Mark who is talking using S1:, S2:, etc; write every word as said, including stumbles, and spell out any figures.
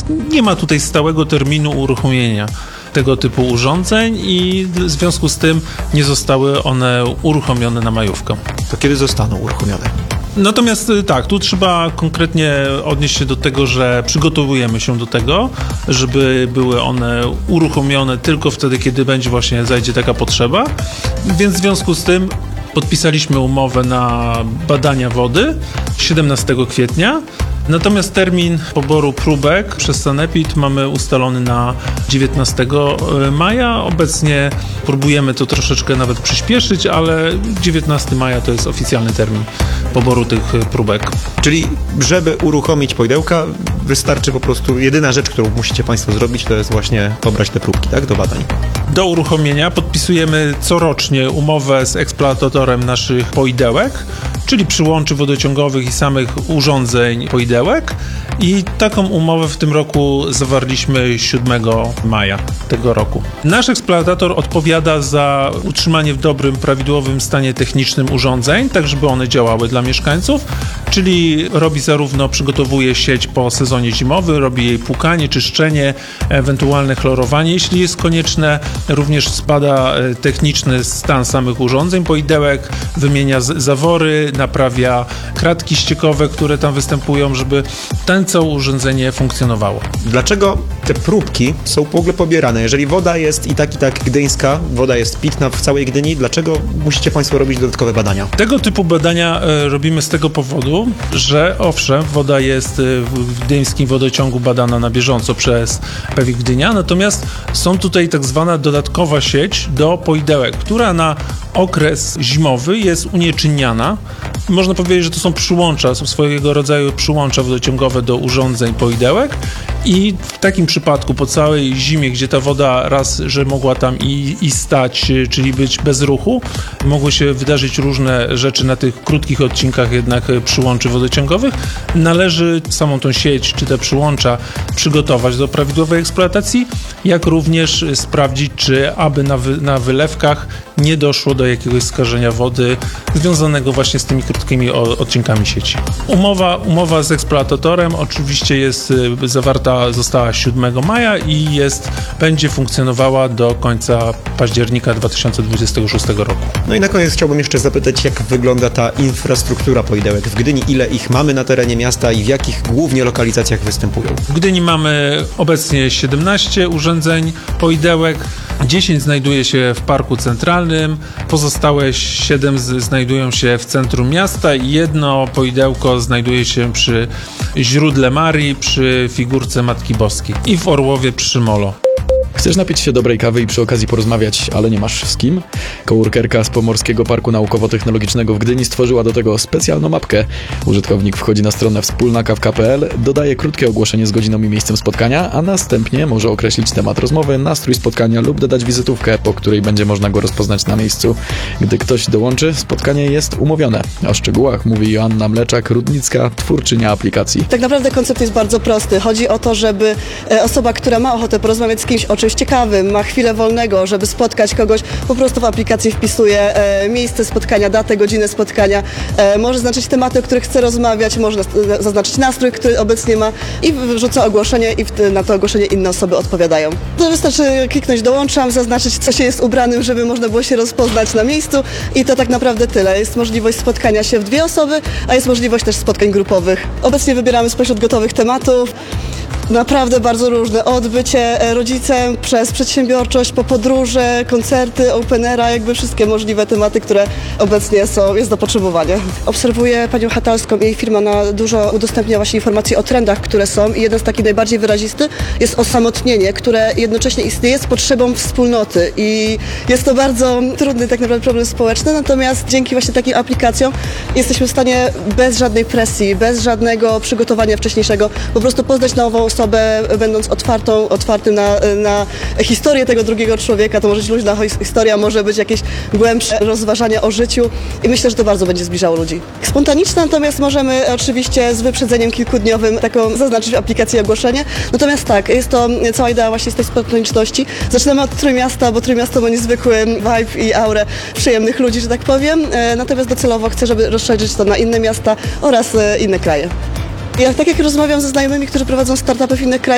S1: nie ma tutaj stałego terminu uruchomienia tego typu urządzeń i w związku z tym nie zostały one uruchomione na majówkę.
S2: To kiedy zostaną uruchomione?
S1: Natomiast tak, tu trzeba konkretnie odnieść się do tego, że przygotowujemy się do tego, żeby były one uruchomione tylko wtedy, kiedy będzie właśnie zajdzie taka potrzeba, więc w związku z tym podpisaliśmy umowę na badania wody siedemnastego kwietnia. Natomiast termin poboru próbek przez Sanepid mamy ustalony na dziewiętnastego maja. Obecnie próbujemy to troszeczkę nawet przyspieszyć, ale dziewiętnastego maja to jest oficjalny termin poboru tych próbek.
S2: Czyli żeby uruchomić poidełka, wystarczy po prostu, jedyna rzecz, którą musicie Państwo zrobić, to jest właśnie pobrać te próbki, tak, do badań.
S1: Do uruchomienia podpisujemy corocznie umowę z eksploatatorem naszych poidełek, czyli przyłączy wodociągowych i samych urządzeń poidełek, i taką umowę w tym roku zawarliśmy siódmego maja tego roku. Nasz eksploatator odpowiada za utrzymanie w dobrym, prawidłowym stanie technicznym urządzeń, tak żeby one działały dla mieszkańców, czyli robi zarówno, przygotowuje sieć po sezonie zimowym, robi jej płukanie, czyszczenie, ewentualne chlorowanie, jeśli jest konieczne. Również zbada techniczny stan samych urządzeń poidełek, wymienia zawory, naprawia kratki ściekowe, które tam występują, żeby ten całe urządzenie funkcjonowało.
S2: Dlaczego te próbki są w ogóle pobierane? Jeżeli woda jest i tak i tak gdyńska, woda jest pitna w całej Gdyni, dlaczego musicie Państwo robić dodatkowe badania?
S1: Tego typu badania e, robimy z tego powodu, że owszem, woda jest w gdyńskim wodociągu badana na bieżąco przez P W I Gdynia, natomiast są tutaj tak zwana dodatkowa sieć do poidełek, która na okres zimowy jest unieczynniana. Można powiedzieć, że to są przyłącza, są swojego rodzaju przyłącza wodociągowe do urządzeń poidełek, i w takim przypadku po całej zimie, gdzie ta woda raz, że mogła tam i, i stać, czyli być bez ruchu, mogły się wydarzyć różne rzeczy na tych krótkich odcinkach jednak przyłączy wodociągowych, należy samą tą sieć czy te przyłącza przygotować do prawidłowej eksploatacji, jak również sprawdzić, czy aby na, wy, na wylewkach nie doszło do jakiegoś skażenia wody związanego właśnie z tymi krótkimi odcinkami sieci. Umowa, umowa z eksploatatorem oczywiście jest zawarta, została siódmego maja i jest, będzie funkcjonowała do końca października dwa tysiące dwudziestego szóstego roku.
S2: No i na koniec chciałbym jeszcze zapytać, jak wygląda ta infrastruktura poidełek w Gdyni, ile ich mamy na terenie miasta i w jakich głównie lokalizacjach występują?
S1: W Gdyni mamy obecnie siedemnaście urządzeń poidełek, dziesięć znajduje się w Parku Centralnym, pozostałe siedem z, znajdują się w centrum miasta i jedno poidełko znajduje się przy źródle Marii, przy figurce Matki Boskiej i w Orłowie przy Molo.
S3: Chcesz napić się dobrej kawy i przy okazji porozmawiać, ale nie masz z kim? Coworkerka z Pomorskiego Parku Naukowo-Technologicznego w Gdyni stworzyła do tego specjalną mapkę. Użytkownik wchodzi na stronę wspólna kawka kropka p l, dodaje krótkie ogłoszenie z godziną i miejscem spotkania, a następnie może określić temat rozmowy, nastrój spotkania lub dodać wizytówkę, po której będzie można go rozpoznać na miejscu. Gdy ktoś dołączy, spotkanie jest umówione. O szczegółach mówi Joanna Mleczak-Rudnicka, twórczynia aplikacji.
S4: Tak naprawdę koncept jest bardzo prosty. Chodzi o to, żeby osoba, która ma ochotę porozmawiać z kimś o czymś ciekawym, ma chwilę wolnego, żeby spotkać kogoś, po prostu w aplikacji wpisuje e, miejsce spotkania, datę, godzinę spotkania, e, może zaznaczyć tematy, o których chce rozmawiać, może zaznaczyć nastrój, który obecnie ma, i wrzuca ogłoszenie i w, na to ogłoszenie inne osoby odpowiadają. To wystarczy kliknąć dołączam, zaznaczyć, co się jest ubranym, żeby można było się rozpoznać na miejscu, i to tak naprawdę tyle. Jest możliwość spotkania się w dwie osoby, a jest możliwość też spotkań grupowych. Obecnie wybieramy spośród gotowych tematów. Naprawdę bardzo różne. Od bycie rodzicem, przez przedsiębiorczość, po podróże, koncerty, openera, jakby wszystkie możliwe tematy, które obecnie są, jest do potrzebowania. Obserwuję panią Hatalską, jej firma na dużo udostępnia właśnie informacji o trendach, które są, i jeden z takich najbardziej wyrazisty jest osamotnienie, które jednocześnie istnieje z potrzebą wspólnoty, i jest to bardzo trudny tak naprawdę problem społeczny, natomiast dzięki właśnie takim aplikacjom jesteśmy w stanie bez żadnej presji, bez żadnego przygotowania wcześniejszego po prostu poznać nową osobę, będąc otwartą, otwartym na, na historię tego drugiego człowieka. To może być luźna historia, może być jakieś głębsze rozważania o życiu, i myślę, że to bardzo będzie zbliżało ludzi. Spontaniczne natomiast możemy oczywiście z wyprzedzeniem kilkudniowym taką zaznaczyć w aplikacji ogłoszenie. Natomiast tak, jest to cała idea właśnie z tej spontaniczności. Zaczynamy od Trójmiasta, bo Trójmiasto ma niezwykły vibe i aurę przyjemnych ludzi, że tak powiem. Natomiast docelowo chcę, żeby rozszerzyć to na inne miasta oraz inne kraje. Ja tak jak rozmawiam ze znajomymi, którzy prowadzą startupy w innych krajach,